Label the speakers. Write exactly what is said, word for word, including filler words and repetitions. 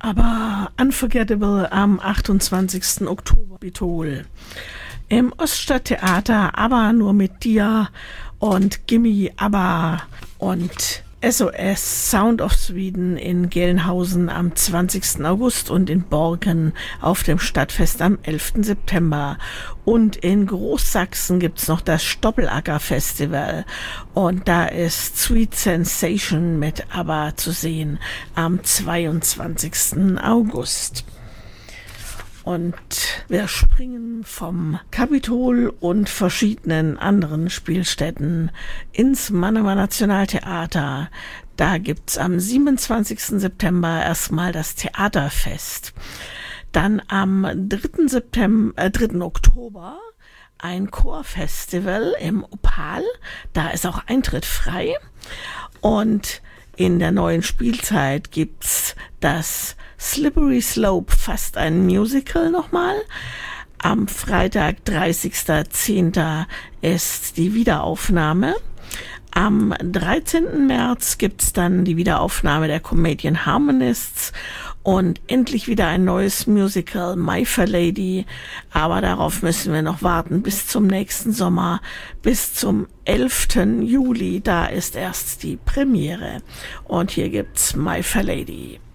Speaker 1: aber Unforgettable am achtundzwanzigsten Oktober Bitol. Im Oststadttheater Aber nur mit dir und Gimme Aber und S O S Sound of Sweden in Gelnhausen am zwanzigsten August und in Borken auf dem Stadtfest am elften September. Und in Großsachsen gibt's noch das Stoppelacker Festival und da ist Sweet Sensation mit ABBA zu sehen am zweiundzwanzigsten August. Und wir springen vom Kapitol und verschiedenen anderen Spielstätten ins Mannheimer Nationaltheater. Da gibt's am siebenundzwanzigsten September erstmal das Theaterfest. Dann am dritten September, äh, dritten Oktober ein Chorfestival im Opal. Da ist auch Eintritt frei. Und in der neuen Spielzeit gibt's das Slippery Slope, fast ein Musical nochmal. Am Freitag, dreißigsten zehnten ist die Wiederaufnahme. Am dreizehnten März gibt's dann die Wiederaufnahme der Comedian Harmonists und endlich wieder ein neues Musical, My Fair Lady. Aber darauf müssen wir noch warten bis zum nächsten Sommer, bis zum elften Juli. Da ist erst die Premiere. Und hier gibt's My Fair Lady.